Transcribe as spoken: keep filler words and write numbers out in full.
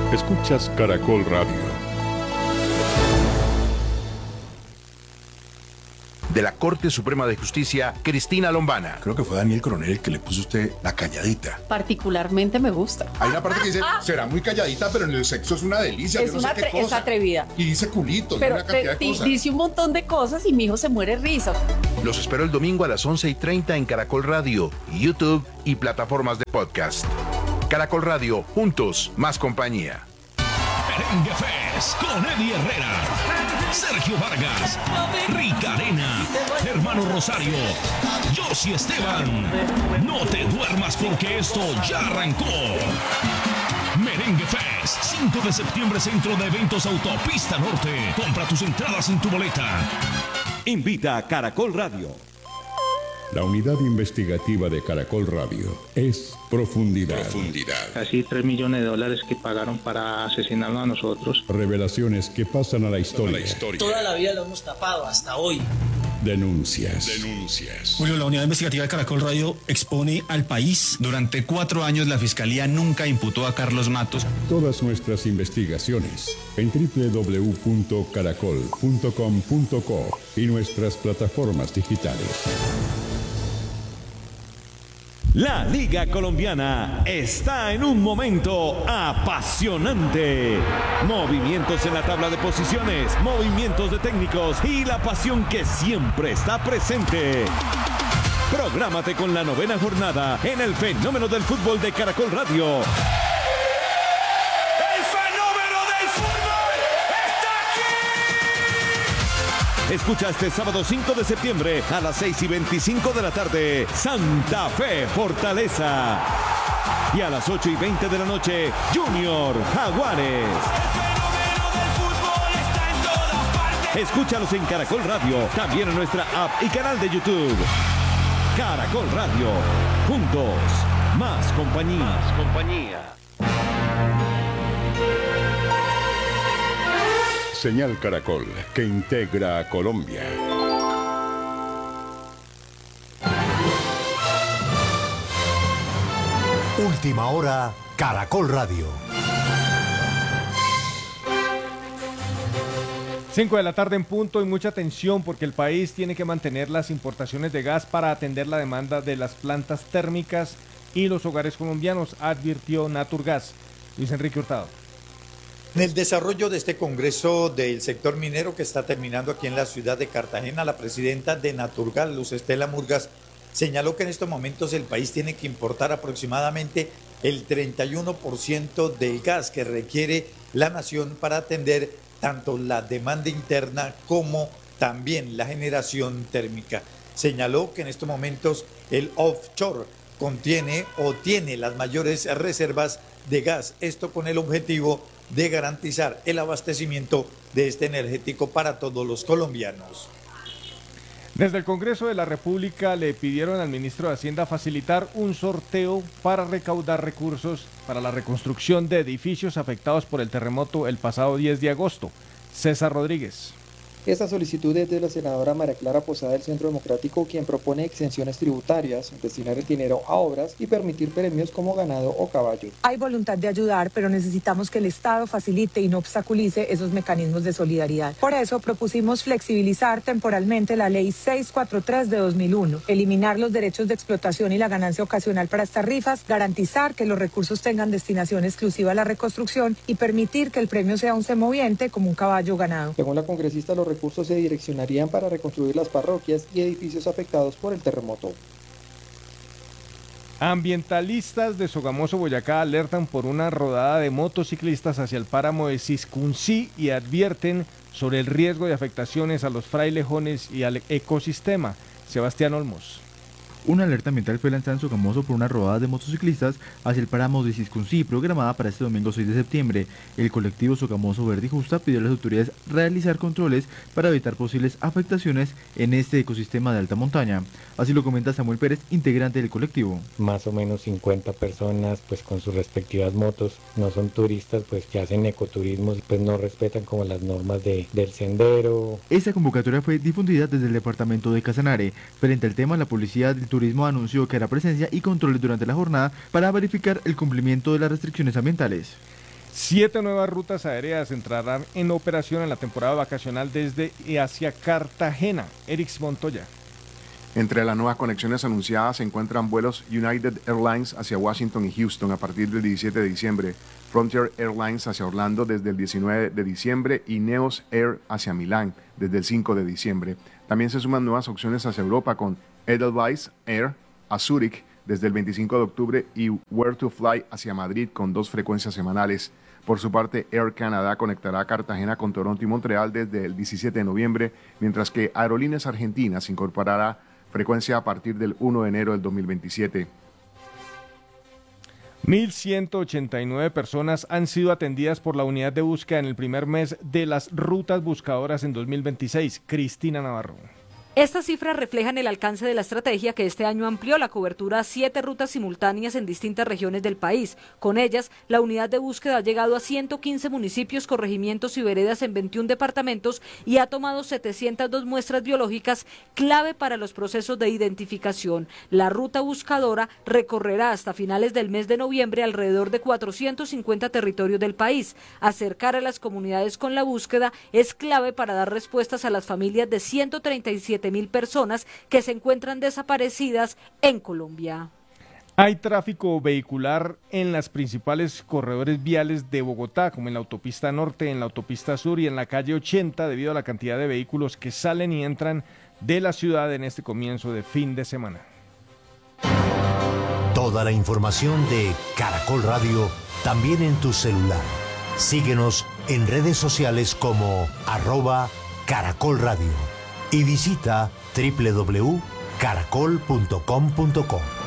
Escuchas Caracol Radio. De la Corte Suprema de Justicia, Cristina Lombana. Creo que fue Daniel Coronel el que le puso usted la calladita. Particularmente me gusta. Hay una parte que dice, será muy calladita, pero en el sexo es una delicia. Es, yo no una sé qué atre- es cosa. atrevida. Y dice culito, y Pero una cantidad te- de te- cosas. dice un montón de cosas y mi hijo se muere de risa. Los espero el domingo a las once y treinta en Caracol Radio, YouTube y plataformas de podcast. Caracol Radio, juntos, más compañía. Merengue Fest con Eddie Herrera, Sergio Vargas, Rica Arena, Hermano Rosario, Josie Esteban. No te duermas porque esto ya arrancó. Merengue Fest, cinco de septiembre, Centro de Eventos Autopista Norte. Compra tus entradas en tu boleta. Invita a Caracol Radio. La unidad investigativa de Caracol Radio es Profundidad. Profundidad. Casi tres millones de dólares que pagaron para asesinarnos a nosotros. Revelaciones que pasan a la historia. La historia. Toda la vida lo hemos tapado hasta hoy. Denuncias. Denuncias. Julio, la unidad investigativa de Caracol Radio expone al país. Durante cuatro años la Fiscalía nunca imputó a Carlos Matos. Todas nuestras investigaciones en doble u doble u doble u punto caracol punto com punto co y nuestras plataformas digitales. La Liga Colombiana está en un momento apasionante. Movimientos en la tabla de posiciones, movimientos de técnicos y la pasión que siempre está presente. Prográmate con la novena jornada en el fenómeno del fútbol de Caracol Radio. Escucha este sábado cinco de septiembre a las seis y veinticinco de la tarde, Santa Fe Fortaleza. Y a las ocho y veinte de la noche, Junior Jaguares. Escúchalos en Caracol Radio, también en nuestra app y canal de YouTube. Caracol Radio, juntos, más compañía. Más compañía. Señal Caracol, que integra a Colombia. Última hora, Caracol Radio. cinco de la tarde en punto y mucha atención porque el país tiene que mantener las importaciones de gas para atender la demanda de las plantas térmicas y los hogares colombianos, advirtió Naturgas. Luis Enrique Hurtado. En el desarrollo de este congreso del sector minero que está terminando aquí en la ciudad de Cartagena, la presidenta de Naturgas, Luz Estela Murgas, señaló que en estos momentos el país tiene que importar aproximadamente el treinta y uno por ciento del gas que requiere la nación para atender tanto la demanda interna como también la generación térmica. Señaló que en estos momentos el offshore contiene o tiene las mayores reservas de gas, esto con el objetivo de garantizar el abastecimiento de este energético para todos los colombianos. Desde el Congreso de la República le pidieron al ministro de Hacienda facilitar un sorteo para recaudar recursos para la reconstrucción de edificios afectados por el terremoto el pasado diez de agosto. César Rodríguez. Esta solicitud es de la senadora María Clara Posada del Centro Democrático, quien propone exenciones tributarias, destinar el dinero a obras y permitir premios como ganado o caballo. Hay voluntad de ayudar, pero necesitamos que el Estado facilite y no obstaculice esos mecanismos de solidaridad. Por eso propusimos flexibilizar temporalmente la Ley seiscientos cuarenta y tres de dos mil uno, eliminar los derechos de explotación y la ganancia ocasional para estas rifas, garantizar que los recursos tengan destinación exclusiva a la reconstrucción y permitir que el premio sea un semoviente como un caballo ganado. Según la congresista, los recursos se direccionarían para reconstruir las parroquias y edificios afectados por el terremoto. Ambientalistas de Sogamoso, Boyacá, alertan por una rodada de motociclistas hacia el páramo de Ciscuncí y advierten sobre el riesgo de afectaciones a los frailejones y al ecosistema. Sebastián Olmos. Una alerta ambiental fue lanzada en Sogamoso por una rodada de motociclistas hacia el páramo de Ciscuncí, programada para este domingo seis de septiembre. El colectivo Sogamoso Verde y Justa pidió a las autoridades realizar controles para evitar posibles afectaciones en este ecosistema de alta montaña. Así lo comenta Samuel Pérez, integrante del colectivo. Más o menos cincuenta personas pues con sus respectivas motos, no son turistas pues que hacen ecoturismo y pues no respetan como las normas de, del sendero. Esta convocatoria fue difundida desde el departamento de Casanare. Frente al tema, la policía del turismo anunció que hará presencia y controles durante la jornada para verificar el cumplimiento de las restricciones ambientales. Siete nuevas rutas aéreas entrarán en operación en la temporada vacacional desde y hacia Cartagena. Erix Montoya. Entre las nuevas conexiones anunciadas se encuentran vuelos United Airlines hacia Washington y Houston a partir del diecisiete de diciembre, Frontier Airlines hacia Orlando desde el diecinueve de diciembre y Neos Air hacia Milán desde el cinco de diciembre. También se suman nuevas opciones hacia Europa con Edelweiss Air a Zúrich desde el veinticinco de octubre y Where to Fly hacia Madrid con dos frecuencias semanales. Por su parte, Air Canada conectará a Cartagena con Toronto y Montreal desde el diecisiete de noviembre, mientras que Aerolíneas Argentinas incorporará frecuencia a partir del primero de enero del dos mil veintisiete. mil ciento ochenta y nueve personas han sido atendidas por la unidad de búsqueda en el primer mes de las rutas buscadoras en dos mil veintiséis. Cristina Navarro. Estas cifras reflejan el alcance de la estrategia que este año amplió la cobertura a siete rutas simultáneas en distintas regiones del país. Con ellas, la unidad de búsqueda ha llegado a ciento quince municipios, corregimientos y veredas en veintiún departamentos y ha tomado setecientas dos muestras biológicas clave para los procesos de identificación. La ruta buscadora recorrerá hasta finales del mes de noviembre alrededor de cuatrocientos cincuenta territorios del país. Acercar a las comunidades con la búsqueda es clave para dar respuestas a las familias de ciento treinta y siete mil personas que se encuentran desaparecidas en Colombia. Hay tráfico vehicular en las principales corredores viales de Bogotá, como en la autopista norte, en la autopista sur y en la calle ochenta, debido a la cantidad de vehículos que salen y entran de la ciudad en este comienzo de fin de semana. Toda la información de Caracol Radio también en tu celular. Síguenos en redes sociales como arroba Caracol Radio. Y visita doble u doble u doble u punto caracol punto com punto co.